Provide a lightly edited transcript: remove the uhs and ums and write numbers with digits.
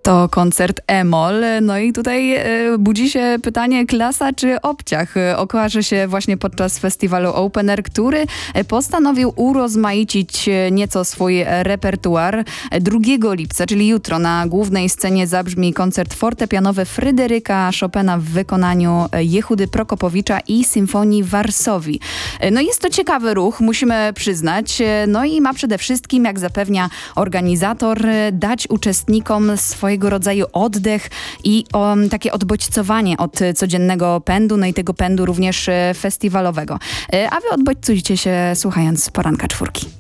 To koncert e-moll. No i tutaj budzi się pytanie, klasa czy obciach? Okaże się właśnie podczas festiwalu Open Air, który postanowił urozmaicić nieco swój repertuar. 2 lipca, czyli jutro, na głównej scenie zabrzmi koncert fortepianowy Fryderyka Chopina w wykonaniu Jehudy Prokopowicza i Symfonii Varsovii. No jest to ciekawy ruch, musimy przyznać. No i ma przede wszystkim, jak zapewnia organizator, dać uczestnikom swojego rodzaju oddech i takie odbodźcowanie od codziennego pędu, no i tego pędu również festiwalowego. A wy odbodźcujcie się słuchając Poranka Czwórki.